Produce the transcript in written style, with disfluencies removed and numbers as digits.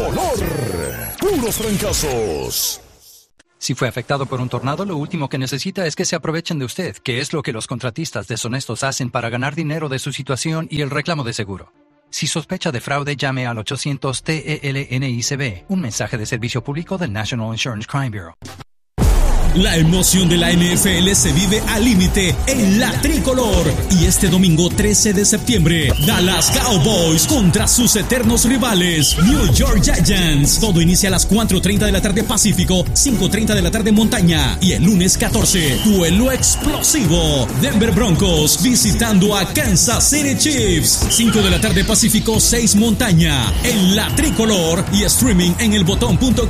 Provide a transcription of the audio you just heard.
Tricolor. Puros fracasos. Si fue afectado por un tornado, lo último que necesita es que se aprovechen de usted, que es lo que los contratistas deshonestos hacen para ganar dinero de su situación y el reclamo de seguro. Si sospecha de fraude, llame al 800-TELNICB, un mensaje de servicio público del National Insurance Crime Bureau. La emoción de la NFL se vive al límite en la Tricolor. Y este domingo 13 de septiembre, Dallas Cowboys contra sus eternos rivales, New York Giants. Todo inicia a las 4:30 de la tarde Pacífico, 5:30 de la tarde Montaña. Y el lunes 14, duelo explosivo. Denver Broncos visitando a Kansas City Chiefs. 5 de la tarde Pacífico, 6 Montaña. En la Tricolor y streaming en elbotón.com.